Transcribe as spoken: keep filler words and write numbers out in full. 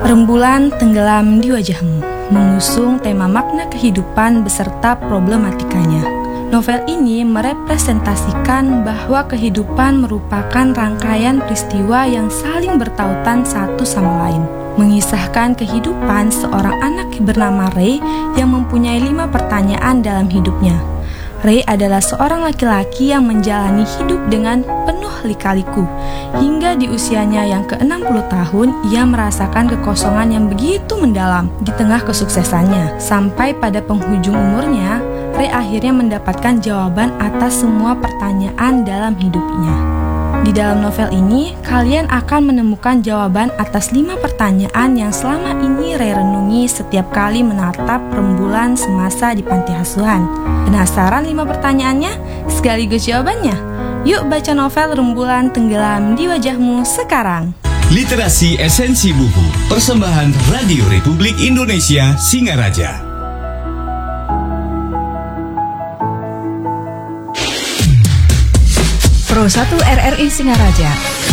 Rembulan tenggelam di wajahmu, mengusung tema makna kehidupan beserta problematikanya. Novel ini merepresentasikan bahwa kehidupan merupakan rangkaian peristiwa yang saling bertautan satu sama lain. Mengisahkan kehidupan seorang anak bernama Ray yang mempunyai lima pertanyaan dalam hidupnya. Ray adalah seorang laki-laki yang menjalani hidup dengan penuh lika-liku. Hingga di usianya yang ke enam puluh tahun, ia merasakan kekosongan yang begitu mendalam di tengah kesuksesannya. Sampai pada penghujung umurnya, Ray akhirnya mendapatkan jawaban atas semua pertanyaan dalam hidupnya. Di dalam novel ini, kalian akan menemukan jawaban atas lima pertanyaan yang selama ini Ray renungi setiap kali menatap rembulan semasa di panti asuhan. Penasaran lima pertanyaannya sekaligus jawabannya? Yuk baca novel Rembulan Tenggelam di Wajahmu sekarang. Literasi Esensi Buku, persembahan Radio Republik Indonesia Singaraja. Pro satu R R I Singaraja